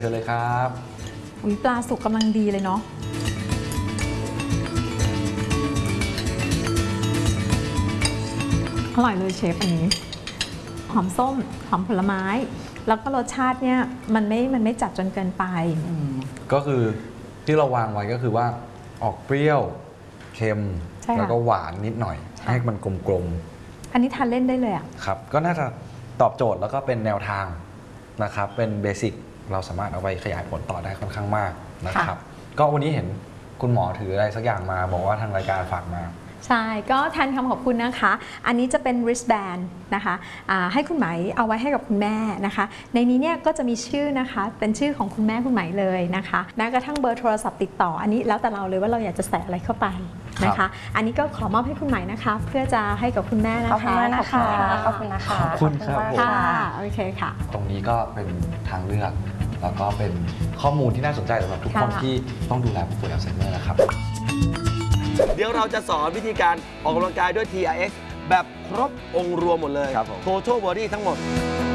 เชิญเลยครับอุ๊ยปลาสุกกำลังดีเลยเนาะอร่อยเลยเชฟอันนี้หอมส้มหอมผลไม้แล้วก็รสชาติเนี่ยมันไม่จัดจนเกินไปก็คือที่เราวางไว้ก็คือว่าออกเปรี้ยวเค็มแล้วก็หวานนิดหน่อยให้มันกลมๆอันนี้ทานเล่นได้เลยอ่ะครับก็น่าจะตอบโจทย์แล้วก็เป็นแนวทางนะครับเป็นเบสิกเราสามารถเอาไปขยายผลต่อได้ค่อนข้างมากนะครับก็วันนี้เห็นคุณหมอถืออะไรสักอย่างมาบอกว่าทางรายการฝากมาใช่ก็แทนคำขอบคุณนะคะอันนี้จะเป็น wristband นะคะให้คุณไหมเอาไว้ให้กับคุณแม่นะคะในนี้เนี่ยก็จะมีชื่อนะคะเป็นชื่อของคุณแม่คุณไหมเลยนะคะแม้กระทั่งเบอร์โทรศัพท์ติดต่ออันนี้แล้วแต่เราเลยว่าเราอยากจะใส่อะไรเข้าไปนะคะอันนี้ก็ขอมอบให้คุณไหมนะคะเพื่อจะให้กับคุณแม่นะคะขอบคุณนะคะขอบคุณครับผมค่ะโอเคค่ะตรงนี้ก็เป็นทางเลือกแล้วก็เป็นข้อมูลที่น่าสนใจสำหรับทุกคนที่ต้องดูแลผู้ป่วยอัลไซเมอร์นะครับเดี๋ยวเราจะสอนวิธีการออกกำลังกายด้วย TRX แบบครบองค์รวมหมดเลย Total Body ทั้งหมด